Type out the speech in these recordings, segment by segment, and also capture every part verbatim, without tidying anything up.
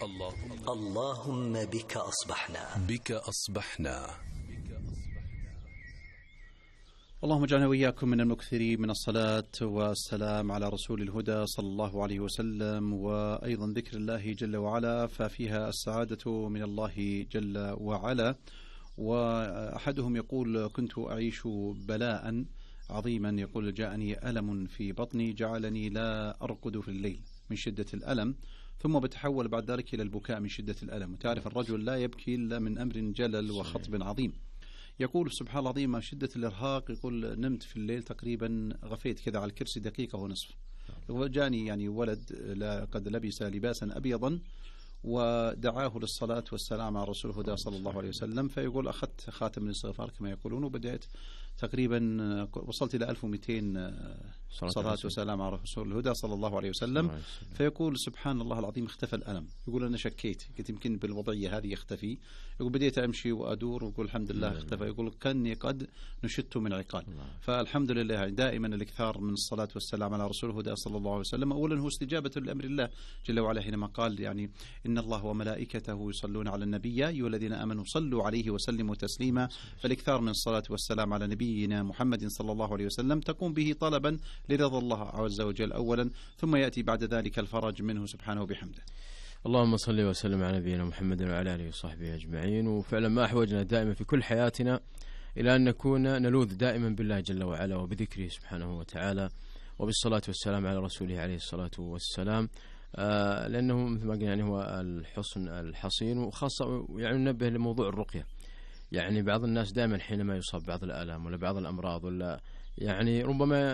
اللهم, اللهم بك أصبحنا بك أصبحنا اللهم اجعلنا وإياكم من المكثرين من الصلاة والسلام على رسول الهدى صلى الله عليه وسلم، وأيضا ذكر الله جل وعلا، ففيها السعادة من الله جل وعلا. وأحدهم يقول: كنت أعيش بلاء عظيما، يقول: جاءني ألم في بطني جعلني لا أرقد في الليل من شدة الألم، ثم بتحول بعد ذلك إلى البكاء من شدة الألم. وتعرف الرجل لا يبكي إلا من أمر جلل وخطب عظيم. يقول: سبحان الله العظيم، مع شدة الإرهاق يقول نمت في الليل تقريبا، غفيت كذا على الكرسي دقيقة ونصف. جاني يعني ولد قد لبس لباسا أبيضا ودعاه للصلاة والسلام على رسول الهدى صلى الله عليه وسلم، فيقول: أخذت خاتم الاستغفار كما يقولون، وبدأت تقريبا وصلت إلى ألف ومئتين صلاة وسلام على رسول الهدى صلى الله عليه وسلم. فيقول: سبحان الله العظيم، اختفى الألم. يقول: أنا شكيت، قلت يمكن بالوضعية هذه يختفي. يقول: بديت أمشي وأدور، ويقول: الحمد لله اختفى. يقول: كأني قد نشدت من عقال. فالحمد لله دائما الإكثار من الصلاة والسلام على رسول الهدى صلى الله عليه وسلم. أولا هو استجابة لأمر الله جل وعلا حينما قال يعني: إن الله وملائكته يصلون على النبي يا أيها الذين آمنوا صلوا عليه وسلموا تسليما. فالإكثار من الصلاة والسلام على نبينا محمد صلى الله عليه وسلم تقوم به طلبا لرضا الله عز وجل أولا، ثم يأتي بعد ذلك الفرج منه سبحانه وبحمده. اللهم صل وسلم على نبينا محمد وعلى آله وصحبه أجمعين. وفعلا ما أحوجنا دائما في كل حياتنا إلى أن نكون نلوذ دائما بالله جل وعلا وبذكره سبحانه وتعالى وبالصلاة والسلام على رسوله عليه الصلاة والسلام، آه لأنه مثل ما قلنا يعني هو الحصن الحصين. وخاصة يعني ننبه لموضوع الرقية. يعني بعض الناس دائما حينما يصاب بعض الآلام ولا بعض الأمراض ولا يعني ربما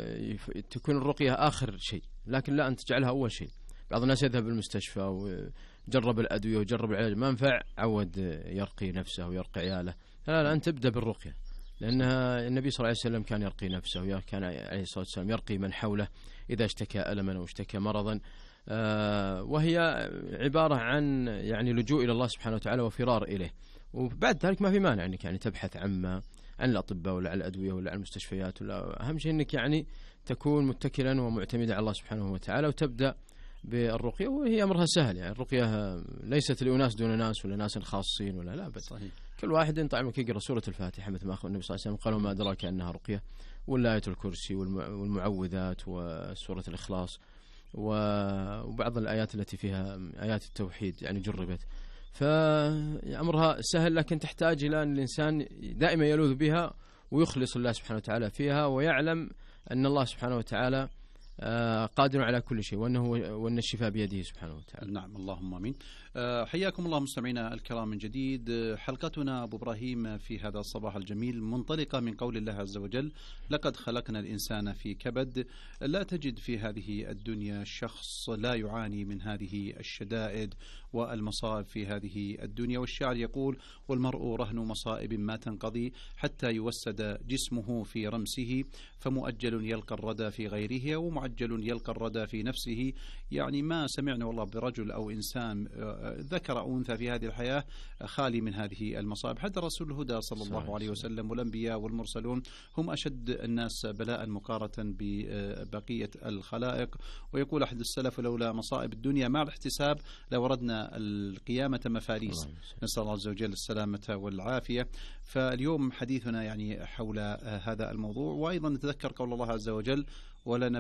تكون الرقية آخر شيء، لكن لا، أن تجعلها أول شيء. بعض الناس يذهب للمستشفى وجرب الأدوية وجرب العلاج، ما نفع، عود يرقي نفسه ويرقي عياله. لا لا، أن تبدأ بالرقية، لأنها النبي صلى الله عليه وسلم كان يرقي نفسه، وكان عليه الصلاة والسلام يرقي من حوله إذا اشتكى ألما أو اشتكى مرضا. آه وهي عبارة عن يعني لجوء إلى الله سبحانه وتعالى وفرار إليه. وبعد ذلك ما في مانع أنك يعني تبحث عما عن الأطباء ولا عن الأدوية ولا عن المستشفيات، ولا أهم شيء أنك يعني تكون متكلا ومعتمدا على الله سبحانه وتعالى وتبدأ بالرقية. وهي أمرها سهل، يعني الرقية ليست لأناس دون ناس ولا ناس خاصين ولا لا، بس صحيح. كل واحد طبعا يقرأ سورة الفاتحة مثل ما أخذ النبي صلى الله عليه وسلم قال: وما أدراك أنها رقية، ولا آية الكرسي والمعوذات وسورة الإخلاص وبعض الآيات التي فيها آيات التوحيد يعني جربت. فأمرها سهل، لكن تحتاج إلى أن الإنسان دائما يلوذ بها ويخلص الله سبحانه وتعالى فيها، ويعلم أن الله سبحانه وتعالى قادر على كل شيء، وأنه وأن الشفاء بيده سبحانه وتعالى. نعم، اللهم آمين. حياكم الله مستمعينا الكرام من جديد. حلقتنا أبو إبراهيم في هذا الصباح الجميل منطلقة من قول الله عز وجل: لقد خلقنا الإنسان في كبد. لا تجد في هذه الدنيا شخص لا يعاني من هذه الشدائد والمصائب في هذه الدنيا. والشاعر يقول: والمرء رهن مصائب ما تنقضي حتى يوسد جسمه في رمسه، فمؤجل يلقى الردى في غيره ومعجل يلقى الردى في نفسه. يعني ما سمعنا والله برجل أو إنسان ذكر أو أنثى في هذه الحياة خالي من هذه المصائب. حتى رسول الهدى صلى الله عليه وسلم والأنبياء والمرسلون هم أشد الناس بلاء مقارنة ببقية الخلائق. ويقول أحد السلف: لولا مصائب الدنيا مع الاحتساب لوردنا القيامة مفاريس. نسأل الله عز وجل السلامة والعافية. فاليوم حديثنا يعني حول هذا الموضوع، وأيضا نتذكر قول الله عز وجل: ولنبلونكم